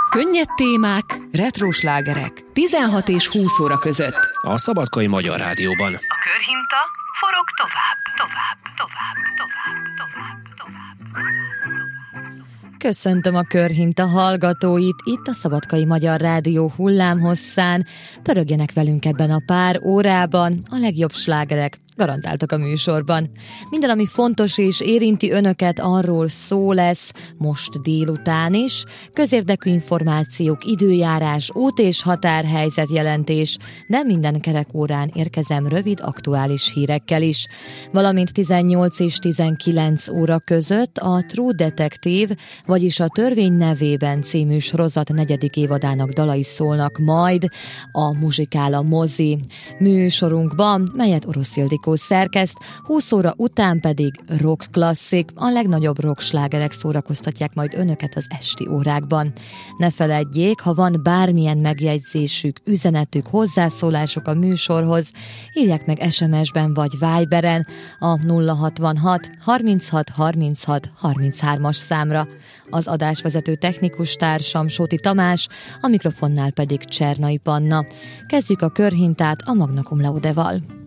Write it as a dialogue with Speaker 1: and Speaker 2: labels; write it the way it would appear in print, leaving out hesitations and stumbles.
Speaker 1: Könnyed témák, retro slágerek. 16 és 20 óra között.
Speaker 2: A Szabadkai Magyar Rádióban.
Speaker 3: A körhinta forog tovább.
Speaker 4: Köszöntöm a körhinta hallgatóit, itt a Szabadkai Magyar Rádió hullámhosszán. Pörögjenek velünk ebben a pár órában, a legjobb slágerek garantáltak a műsorban. Minden, ami fontos és érinti önöket, arról szó lesz most délután is. Közérdekű információk, időjárás, út- és határhelyzetjelentés, de minden kerekórán érkezem rövid, aktuális hírekkel is. Valamint 18 és 19 óra között a True Detective, vagyis a Törvény nevében című sorozat 4. évadának dalai szólnak majd a Muzsikála mozi műsorunkban, melyet Orosz Ildikó szerkeszt, 20 óra után pedig rock klasszik, a legnagyobb rock slágerek szórakoztatják majd önöket az esti órákban. Ne feledjék, ha van bármilyen megjegyzésük, üzenetük, hozzászólásuk a műsorhoz, írják meg SMS-ben vagy Viberen a 066 36 36 33-as számra. Az adásvezető technikus társam Sóti Tamás, a mikrofonnál pedig Csernai Panna. Kezdjük a körhintát a Magna Cum Laude-val.